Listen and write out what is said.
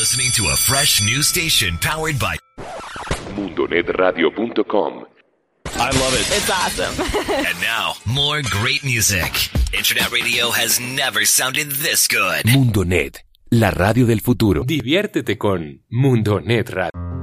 listening to a fresh new station powered by MundoNetRadio.com. I love it. It's awesome. And now, more great music. Internet radio has never sounded this good. Mundonet, la radio del futuro. Diviértete con Mundonet Radio.